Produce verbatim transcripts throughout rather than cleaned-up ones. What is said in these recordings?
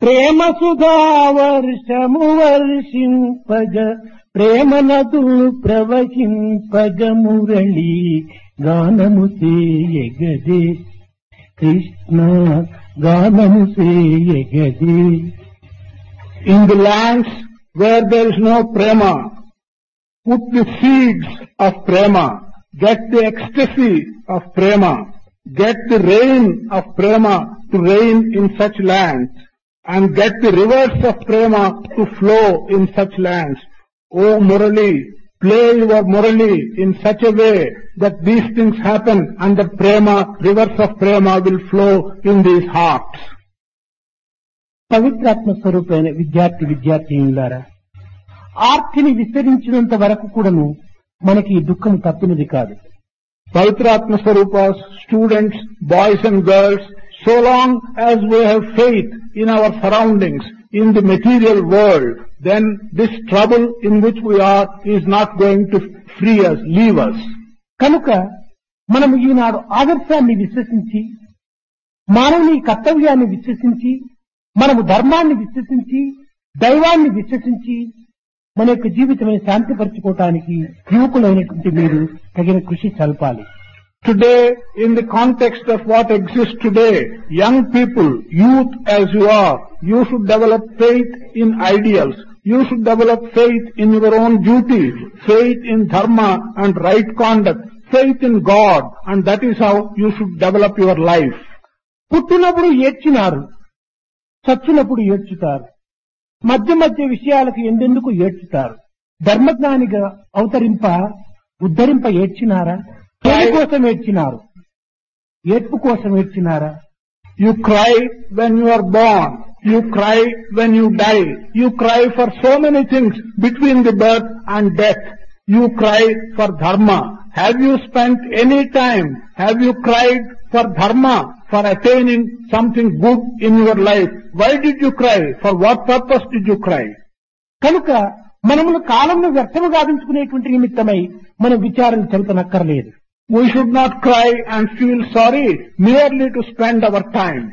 ప్రేమ సుధా వర్షము వర్షింపగ ప్రేమ నదులు ప్రవహింపగ మురళి గానము చేయగదే కృష్ణ గానము చేయగదే. In the lands where there is no prema, put the seeds of prema, get the ecstasy of prema, get the rain of prema to rain in such lands, and get the rivers of prema to flow in such lands. O Murali, play your Murali in such a way that these things happen and the prema, rivers of prema will flow in these hearts. పవిత్రాత్మ స్వరూపమైన విద్యార్థి విద్యార్థినులారా, ఆర్తిని విస్తరించినంత వరకు కూడాను మనకి దుఃఖం తప్పినది కాదు. Pavitratma Swarupas, students, boys and girls, so long as we have faith in our surroundings, in the material world, then this trouble in which we are is not going to free us, leave us. కనుక మనము ఈనాడు ఆదర్శాన్ని విశ్వసించి, మానవుని కర్తవ్యాన్ని విశ్వసించి, మనము ధర్మాన్ని విశ్వసించి, దైవాన్ని విశ్వసించి మన యొక్క జీవితమే శాంతిపరచుకోవటానికి యువకులైనటువంటి మీరు తగిన కృషి చల్పాలి. Today, in the context of what exists today, young people, youth as you are, you should develop faith in ideals. You should develop faith in your own duty, faith in dharma and right conduct, faith in God, and that is how you should develop your life. పుట్టినప్పుడు ఏడ్చినారు, చచ్చినప్పుడు ఏడ్చుతారు. మధ్య మధ్య విషయాలకు ఎందెందుకు ఏడ్చుతారు. ధర్మజ్ఞానిగా అవతరింప ఉద్ధరింప ఏడ్చినారా? దేని కోసం ఏడ్చినారు? ఏడ్పు కోసం ఏడ్చినారా? You cry when you are born. You cry when you die. You cry for so many things between the birth and death. You cry for dharma. Have you spent any time? Have you cried for dharma, for attaining something good in your life? Why did you cry? For what purpose did you cry? కనుక మనమును కాలంలో వ్యర్థము గావించుకునేటువంటి నిమిత్తమై మనం విచారణ చెబుతనక్కర్లేదు. We should not cry and feel sorry merely to spend our time.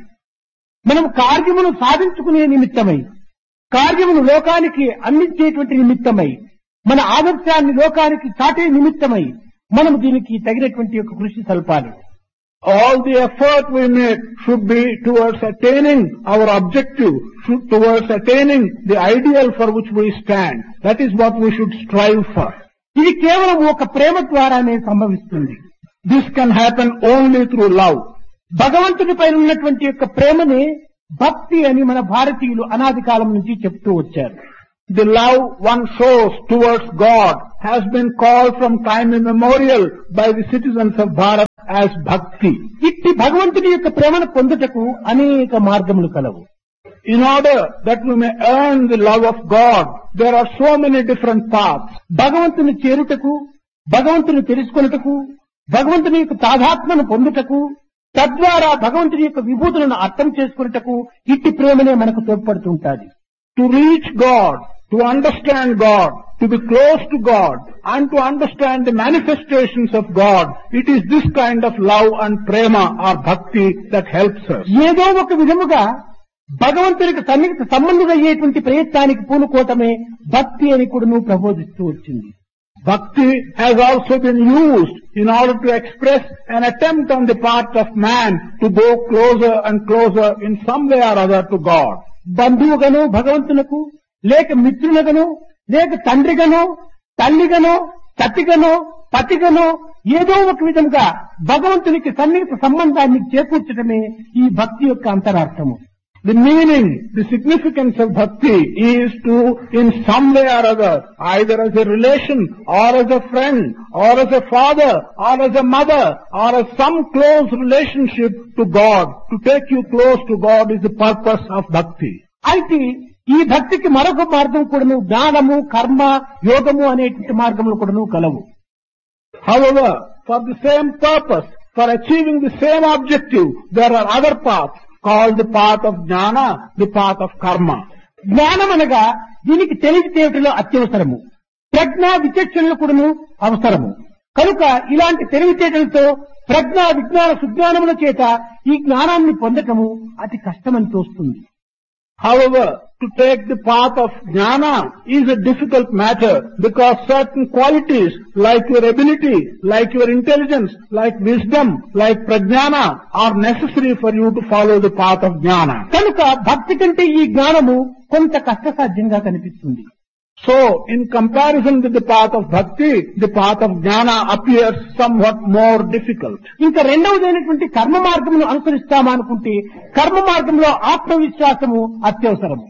మనం కార్యమును సాధించుకునే నిమిత్తమై, కార్యమును లోకానికి అందించేటువంటి నిమిత్తమై, మన ఆదర్శాన్ని లోకానికి చాటే నిమిత్తమై మనం దీనికి తగినటువంటి యొక్క కృషి సల్పాలి. All the effort we make should be towards attaining our objective, should towards attaining the ideal for which we stand. That is what we should strive for. ఇది కేవలం ఒక ప్రేమ ద్వారానే సంభవిస్తుంది. This can happen only through love. భగవంతుని పైన ఉన్నటువంటి యొక్క ప్రేమనే భక్తి అని మన భారతీయులు అనాది కాలం నుంచి చెప్తూ వచ్చారు. The love one shows towards God has been called from time immemorial by the citizens of Bharat as bhakti. ఇట్టి భగవంతుని యొక్క ప్రేమను పొందుటకు అనేక మార్గములు కలవు. In order that we may earn the love of God, there are so many different paths. భగవంతుని చేరుటకు, భగవంతుని తెలుసుకొనుటకు, భగవంతుని యొక్క తాదాత్మను పొందుటకు, తద్వారా భగవంతుని యొక్క విభూతులను అర్థం చేసుకున్నటకు ఇట్టి ప్రేమనే మనకు తోడ్పడుతుంటాది. To reach God, to understand God, to be close to God, and to understand the manifestations of God, it is this kind of love and prema or bhakti that helps us. ఏదో ఒక విధముగా భగవంతునికి సన్నిహిత సంబంధం అయ్యేటువంటి ప్రయత్నానికి పూనుకోవటమే భక్తి అని కూడా నువ్వు ప్రబోధిస్తూ వచ్చింది. Bhakti has also been used in order to express an attempt on the part of man to go closer and closer in some way or other to God. బంధువుగానో భగవంతునకు, లేక మిత్రులగానో, లేక తండ్రిగానో, తల్లిగానో, సతిగానో, పతిగానో ఏదో ఒక విధంగా భగవంతునికి సన్నిహిత సంబంధాన్ని చేకూర్చడమే ఈ భక్తి యొక్క అంతరార్థము. The meaning, the significance of bhakti is to, in some way or other, either as a relation, or as a friend, or as a father, or as a mother, or as some close relationship to God, to take you close to God is the purpose of bhakti. అయితే ఈ భక్తికి మరొక మార్గం కూడాను జ్ఞానము, కర్మ, యోగము అనేటువంటి మార్గములు కూడాను కలవు. However, for the same purpose, for achieving the same objective, there are other paths called the path of jnana, the path of karma. జ్ఞానం అనగా దీనికి తెలివితేటలో అత్యవసరము, ప్రజ్ఞ విచక్షణలు కూడాను అవసరము. కనుక ఇలాంటి తెలివితేటలతో ప్రజ్ఞ విజ్ఞాన సుజ్ఞానముల చేత ఈ జ్ఞానాన్ని పొందటము అతి కష్టమని తోస్తుంది. However, to take the path of jnana is a difficult matter because certain qualities like your ability, like your intelligence, like wisdom, like prajnana are necessary for you to follow the path of jnana. కనుక భక్తి కంటే ఈ జ్ఞానము కొంత కష్టసాధ్యంగా కనిపిస్తుంది. So, in comparison with the path of bhakti, the path of jnana appears somewhat more difficult. ఇంకా రెండవదైనటువంటి కర్మ మార్గమును అనుసరిస్తామనుకుంటే కర్మ మార్గంలో ఆత్మవిశ్వాసము అత్యవసరము.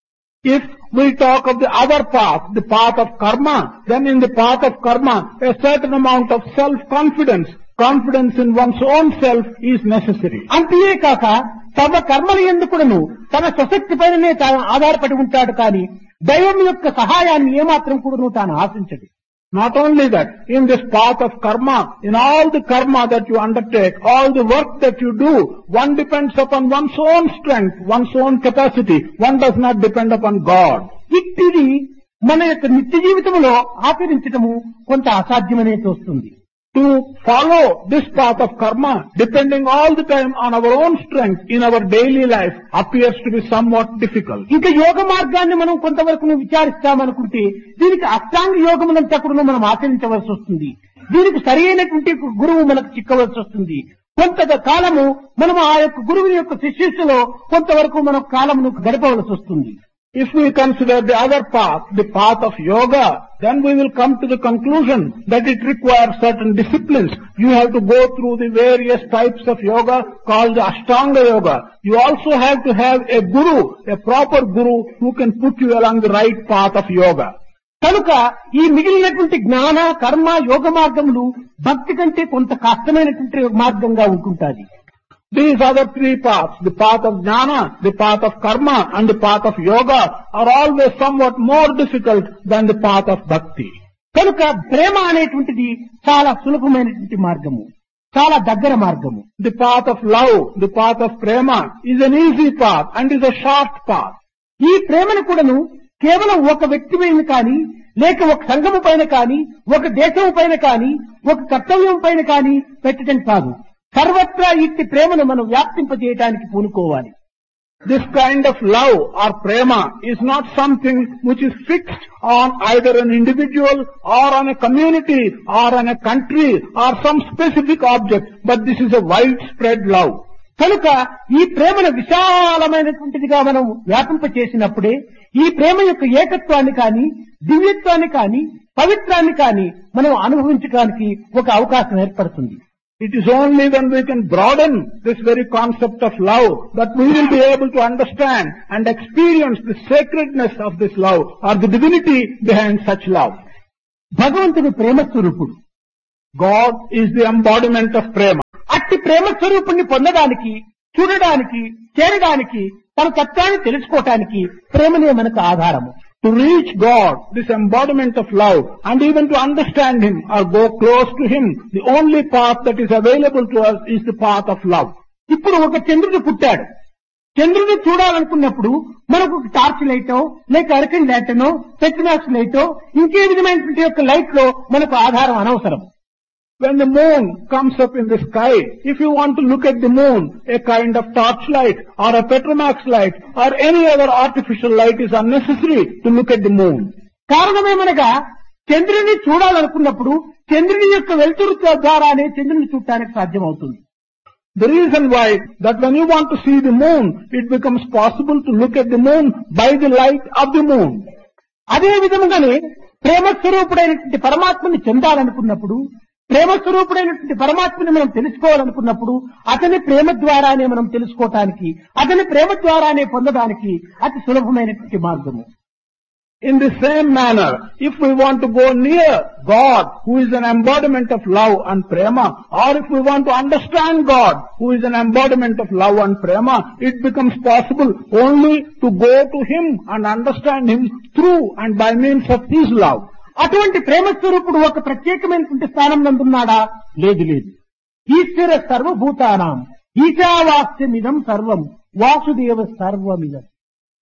If we talk of the other path, the path of karma, then in the path of karma, a certain amount of self-confidence, confidence in one's own self is necessary. అంతేకాక తమ కర్మల ఎందుకును తన స్వశక్తి పైననే తాను ఆధారపడి ఉంటాడు కానీ దైవం యొక్క సహాయాన్ని ఏమాత్రం కూడాను తాను ఆశించడు. Not only that, in this path of karma, in all the karma that you undertake, all the work that you do, one depends upon one's own strength, one's own capacity. One does not depend upon God. ఇట్టిది మన యొక్క నిత్య జీవితంలో ఆచరించటము కొంత అసాధ్యమనే తోస్తుంది. To follow this path of karma, depending all the time on our own strength in our daily life, appears to be somewhat difficult. ఇంకా యోగ మార్గాన్ని మనం కొంతవరకు విచారిస్తామనుకుంటే దీనికి అష్టాంగ యోగమునంతా కూడా మనం ఆచరించవలసి వస్తుంది. దీనికి సరి అయినటువంటి గురువు మనకు చిక్కవలసి వస్తుంది. కొంత కాలము మనం ఆ యొక్క గురువు యొక్క శిష్యులో కొంతవరకు మనం కాలమును గడపవలసి వస్తుంది. If we consider the other path, the path of yoga, then we will come to the conclusion that it requires certain disciplines. You have to go through the various types of yoga called the Ashtanga yoga. You also have to have a guru, a proper guru who can put you along the right path of yoga. కనుక ఈ మిగిలినటువంటి జ్ఞాన కర్మ యోగ మార్గములు భక్తి కంటే కొంత కష్టమైనటువంటి మార్గంగా ఉంటుంటాది. These other three paths, the path of jnana, the path of karma and the path of yoga are always somewhat more difficult than the path of bhakti. కనుక ప్రేమ అనేటువంటిది చాలా సులభమైనటువంటి మార్గము, చాలా దగ్గర మార్గము. The path of love, the path of prema is an easy path and is a short path. ఈ ప్రేమను కూడాను కేవలం ఒక వ్యక్తి పైన కానీ లేక ఒక సంఘము పైన కానీ ఒక దేశం పైన కానీ ఒక కర్తవ్యం పైన కానీ పెట్టడం కాదు. సర్వత్రా ఇట్టి ప్రేమను మనం వ్యాప్తింపజేయడానికి పూనుకోవాలి. This kind of love or prema is not something which is fixed on either an individual or on a community or on a country or some specific object, but this is a widespread love. కనుక ఈ ప్రేమను విశాలమైనటువంటిదిగా మనం వ్యాపింపచేసినప్పుడే ఈ ప్రేమ యొక్క ఏకత్వాన్ని కానీ దివ్యత్వాన్ని కానీ పవిత్రాన్ని కానీ మనం అనుభవించడానికి ఒక అవకాశం ఏర్పడుతుంది. It is only when we can broaden this very concept of love that we will be able to understand and experience the sacredness of this love or the divinity behind such love. భగవంతుడు ప్రేమ స్వరూపుడు. God is the embodiment of prema. అట్టి ప్రేమ స్వరూపుణ్ణి పొందడానికి, చూడడానికి, చేరడానికి, తన తత్వాన్ని తెలుసుకోవటానికి ప్రేమనే మనకు ఆధారము. To reach God, this embodiment of love, and even to understand Him or go close to Him, the only path that is available to us is the path of love. ఇప్పుడు ఒక చంద్రుడు పుట్టాడు. చంద్రుడిని చూడాలనుకున్నప్పుడు మనకు టార్చ్ లైటో లేక అరకెన్ లైటనో Petromax లైటో ఇంకే విధమైనటువంటి యొక్క లైట్ లో మనకు ఆధారం అనవసరం. When the moon comes up in the sky, if you want to look at the moon, a kind of torchlight or a Petromax light or any other artificial light is unnecessary to look at the moon. కారణమేమనగా చంద్రుని చూడాలనుకున్నప్పుడు చంద్రుని యొక్క వెలుతురు ద్వారానే చంద్రుని చూడటానికి సాధ్యమవుతుంది. The reason why that when you want to see the moon, it becomes possible to look at the moon by the light of the moon. అదే విధంగానే ప్రేమ స్వరూపుడైనటువంటి పరమాత్మని చెందాలనుకున్నప్పుడు, ప్రేమ స్వరూపుడైనటువంటి పరమాత్మని మనం తెలుసుకోవాలనుకున్నప్పుడు అతని ప్రేమ ద్వారానే మనం తెలుసుకోవటానికి, అతని ప్రేమ ద్వారానే పొందడానికి అతి సులభమైనటువంటి మార్గము. In the same manner, if we want to go near God, who is an embodiment of love and prema, or if we want to understand God, who is an embodiment of love and prema, it becomes possible only to go to Him and understand Him through and by means of His love. అటువంటి ప్రేమ స్వరూపుడు ఒక ప్రత్యేకమైనటువంటి స్థానం నందున్నాడా? లేదు లేదు. ఈశ్వర సర్వభూతానాం ఈశావాస్యమిదం సర్వం Vasudeva సర్వమిదం.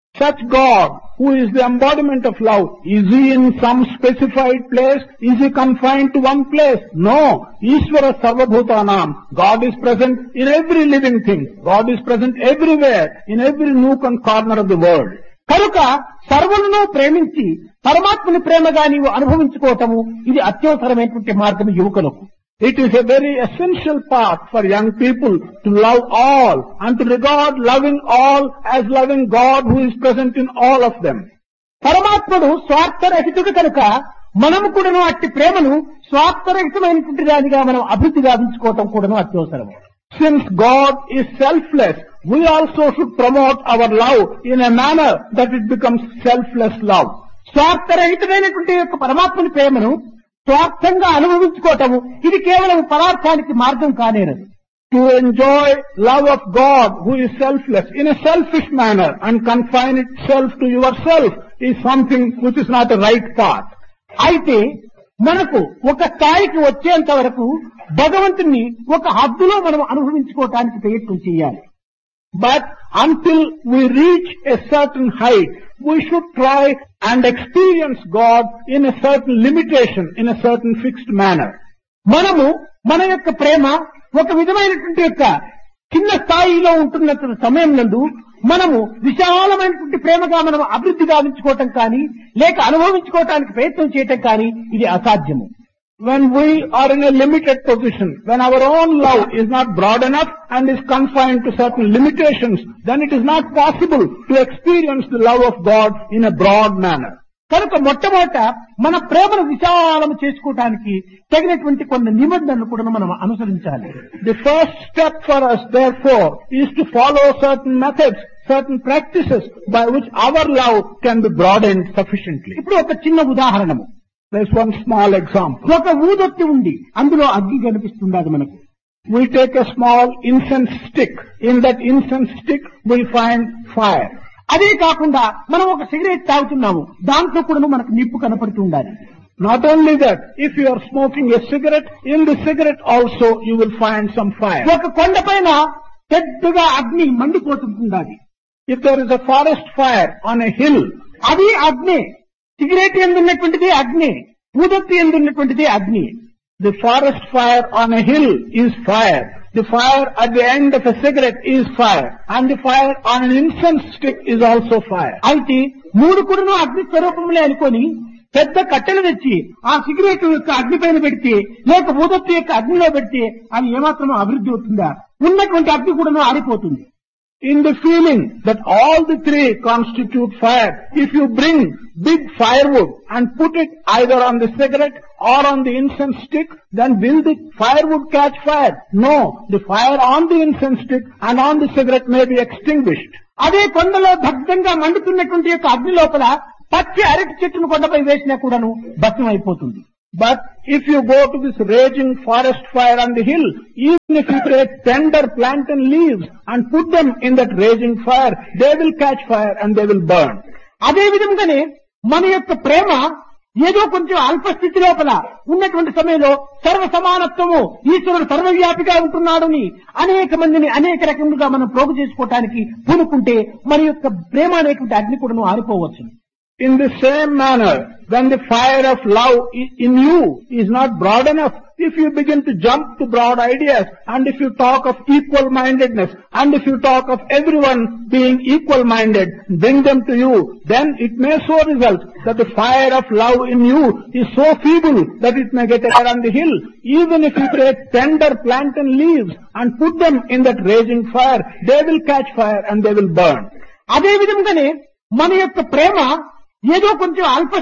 Such God, who is the embodiment of love, is he in some specified place? Is he confined to one place? No. Ishvara Sarvabhutanam. God is present in every living thing. God is present everywhere, in every nook and corner of the world. కనుక సర్వులను ప్రేమించి పరమాత్మని ప్రేమగా నీవు అనుభవించుకోవటము ఇది అత్యవసరమైనటువంటి మార్గం యువకులకు. It is a very essential part for young people to love all and to regard loving all as loving God who is present in all of them. పరమాత్ముడు స్వార్థరహితుడు కనుక మనము కూడాను అట్టి ప్రేమను స్వార్థరహితమైనటువంటి దానిగా మనం అభివృద్ధి గావించుకోవటం కూడాను అత్యవసరం. Since God is selfless, we also should promote our love in a manner that it becomes selfless love. స్వార్థరహితమైనటువంటి యొక్క పరమాత్మని ప్రేమను స్వార్థంగా అనుభవించుకోవటము ఇది కేవలం పదార్థానికి మార్గం కానేరదు. To enjoy love of God who is selfless in a selfish manner and confine itself to yourself is something which is not a right path. అయితే మనకు ఒక స్థాయికి వచ్చేంత వరకు భగవంతుని ఒక హద్దులో మనం అనుభవించుకోవటానికి ప్రయత్నం చేయాలి. But until we reach a certain height, we should try and experience God in a certain limitation, in a certain fixed manner. మనము మన యొక్క ప్రేమ ఒక విధమైనటువంటి యొక్క చిన్న స్థాయిలో ఉంటున్న సమయం నందు మనము విశాలమైనటువంటి ప్రేమగా మనం అభివృద్ధి గావించుకోవటం కానీ లేక అనుభవించుకోవటానికి ప్రయత్నం చేయటం కానీ ఇది అసాధ్యము. When we are in a limited position, when our own love is not broad enough and is confined to certain limitations, then it is not possible to experience the love of God in a broad manner. కనుక మొట్టమొదట మన ప్రేమను విశాలము చేసుకోవటానికి తగినటువంటి కొన్ని నిబంధనలు కూడా మనం అనుసరించాలి. The first step for us, therefore, is to follow certain methods, certain practices by which our love can be broadened sufficiently. ఇప్పుడు ఒక చిన్న ఉదాహరణము. There's one small example. ఒక ఊదొత్తి ఉంది, అందులో అగ్గి కనిపిస్తుంది మనకు. We take a small incense stick. In that incense stick we find fire. అదే కాకుండా మనం ఒక సిగరెట్ తాగుతున్నాము, దాంట్లో కూడా మనకు నిప్పు కనపడుతూ ఉండాలి. Not only that, if you are smoking a cigarette, in the cigarette also you will find some fire. ఒక కొండపైన పెద్దగా అగ్ని మండిపోతుండాలి. If there is a forest fire on a hill, అది అగ్ని. సిగరెట్ ఎందున్నటువంటిది అగ్ని, ఊదొత్తి ఎందున్నటువంటిది అగ్ని. The forest fire on a hill is fire. The fire at the end of a cigarette is fire. And the fire on an incense stick is also fire. అయితే మూడు కూడాను అగ్ని స్వరూపములే అనుకొని పెద్ద కట్టెలు తెచ్చి ఆ సిగరెట్ యొక్క అగ్ని పైన పెడితే లేక ఊదొత్తి యొక్క అగ్నిలో పెడితే అది ఏమాత్రం అభివృద్ధి అవుతుందా? ఉన్నటువంటి అగ్ని కూడాను ఆరిపోతుంది. In the feeling that all the three constitute fire, if you bring big firewood and put it either on the cigarette or on the incense stick, then will the firewood catch fire? No, the fire on the incense stick and on the cigarette may be extinguished. అదే కొండలో భగ్నంగా మండుతున్నటువంటి యొక్క అగ్ని లోపల పచ్చి అరటి చెట్టును కొండపై వేసినా కూడాను భస్మం అయిపోతుంది. But if you go to this raging forest fire on the hill, even if you take tender plantain leaves and put them in that raging fire, they will catch fire and they will burn. అదే విధంగానే మన యొక్క ప్రేమ ఏదో కొంచెం అల్పస్థితి లోపల ఉన్నటువంటి సమయంలో సర్వ సమానత్వము, ఈశ్వరుడు సర్వవ్యాపిగా ఉంటున్నాడని అనేక మందిని అనేక రకములుగా మనం ప్రోగు చేసుకోవటానికి పూనుకుంటే మన యొక్క ప్రేమ అనేటువంటి అగ్ని కూడాను ఆరిపోవచ్చు. In the same manner, when the fire of love in you is not broad enough, if you begin to jump to broad ideas, and if you talk of equal-mindedness, and if you talk of everyone being equal-minded, bring them to you, then it may so result that the fire of love in you is so feeble that it may get air on the hill. Even if you take tender plantain leaves and put them in that raging fire, they will catch fire and they will burn. అదే విధంగానే మన యొక్క ప్రేమ ఏదో కొంచెం అల్ప